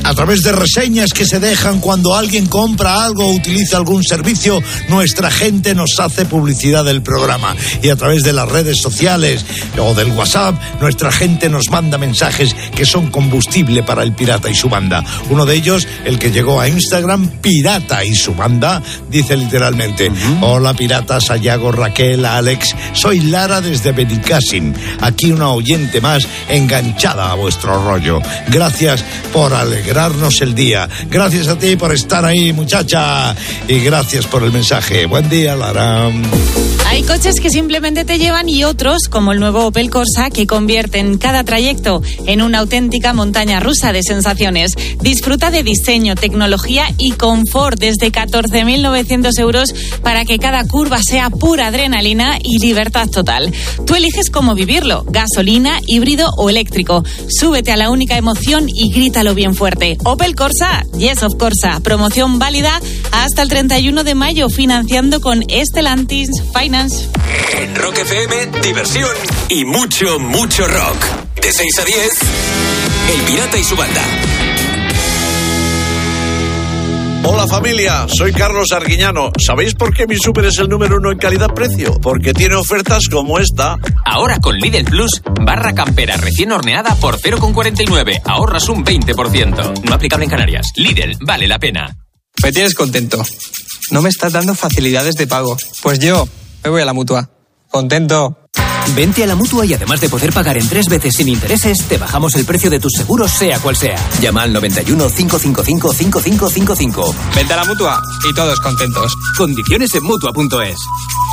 A través de reseñas que se dejan cuando alguien compra algo o utiliza algún servicio, nuestra gente nos hace publicidad del programa. Y a través de las redes sociales o del WhatsApp, nuestra gente nos manda mensajes que son combustible para el pirata y su banda. Uno de ellos, el que llegó a Instagram, Pirata y su banda, dice literalmente: hola piratas, Sayago, Raquel, Alex, soy Lara desde Benicàssim. Aquí una oyente más enganchada a vuestro rollo. Gracias por alegrarnos el día. Gracias a ti por estar ahí, muchacha. Y gracias por el mensaje. Buen día, Lara. Hay coches que simplemente te llevan y otros, como el nuevo Opel Corsa, que convierten cada trayecto en una auténtica montaña rusa de sensaciones. Disfruta de diseño, tecnología y confort desde 14.900 euros para que cada curva sea pura adrenalina y libertad total. Tú eliges cómo vivirlo, gasolina, híbrido o eléctrico. Súbete a la única emoción y grítalo bien fuerte. Opel Corsa, Yes of Corsa. Promoción válida hasta el 31 de mayo, financiando con Stellantis Finance. En Rock FM, diversión y mucho, mucho rock. De 6 a 10, El Pirata y su banda. Hola familia, soy Carlos Arguiñano. ¿Sabéis por qué mi súper es el número 1 en calidad-precio? Porque tiene ofertas como esta. Ahora con Lidl Plus, barra campera recién horneada por 0,49. Ahorras un 20%. No aplicable en Canarias. Lidl, vale la pena. Me tienes contento. No me estás dando facilidades de pago. Pues yo me voy a la Mutua. Contento. Vente a la Mutua y además de poder pagar en 3 veces sin intereses, te bajamos el precio de tus seguros sea cual sea. Llama al 91 555 5555. Vente a la Mutua y todos contentos. Condiciones en Mutua.es.